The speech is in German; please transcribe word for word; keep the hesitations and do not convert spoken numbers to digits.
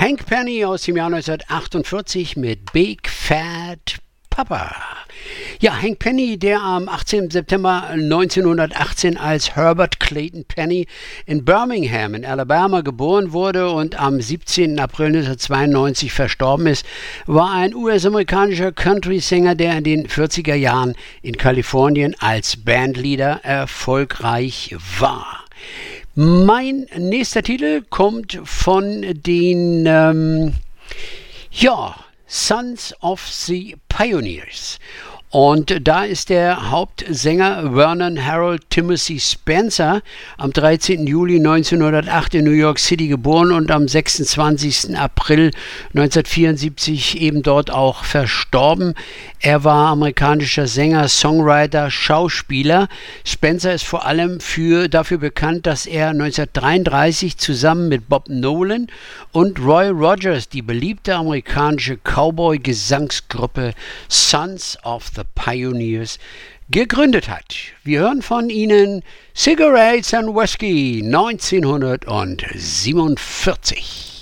Hank Penny aus dem Jahr neunzehnhundertachtundvierzig mit Big Fat Papa. Ja, Hank Penny, der am achtzehnten September neunzehnhundertachtzehn als Herbert Clayton Penny in Birmingham in Alabama geboren wurde und am siebzehnten April neunzehnhundertzweiundneunzig verstorben ist, war ein U S-amerikanischer Country-Sänger, der in den vierziger Jahren in Kalifornien als Bandleader erfolgreich war. Mein nächster Titel kommt von den, ähm, ja, Sons of the Pioneers. Und da ist der Hauptsänger Vernon Harold Timothy Spencer am dreizehnten Juli neunzehnhundertacht in New York City geboren und am sechsundzwanzigsten April neunzehnhundertvierundsiebzig eben dort auch verstorben. Er war amerikanischer Sänger, Songwriter, Schauspieler. Spencer ist vor allem für, dafür bekannt, dass er neunzehnhundertdreiunddreißig zusammen mit Bob Nolan und Roy Rogers die beliebte amerikanische Cowboy-Gesangsgruppe Sons of the Pioneers gegründet hat. Wir hören von ihnen Cigarettes and Whiskey neunzehnhundertsiebenundvierzig.